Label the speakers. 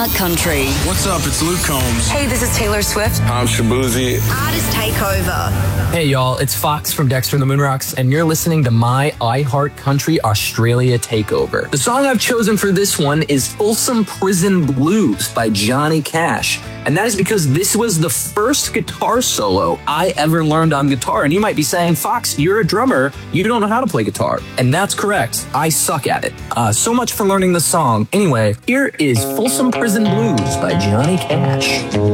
Speaker 1: iHeart Country.
Speaker 2: What's up? It's Luke Combs.
Speaker 3: Hey, this is Taylor Swift.
Speaker 4: I'm Shabuzi.
Speaker 3: Artist Takeover.
Speaker 5: Hey y'all, it's Fox from Dexter and the Moonrocks, and you're listening to my iHeart Country Australia Takeover. The song I've chosen for this one is Folsom Prison Blues by Johnny Cash. And that is because this was the first guitar solo I ever learned on guitar. And you might be saying, Fox, you're a drummer. You don't know how to play guitar. And that's correct. I suck at it. So much for learning the song. Anyway, here is Folsom Prison Blues by Johnny Cash.